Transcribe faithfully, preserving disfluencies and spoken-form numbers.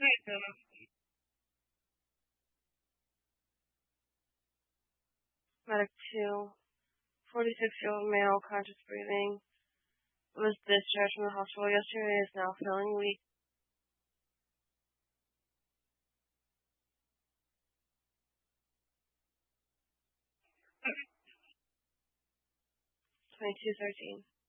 Medic two, forty-six-year-old male, conscious breathing, was discharged from the hospital yesterday and is now feeling weak. twenty-two thirteen.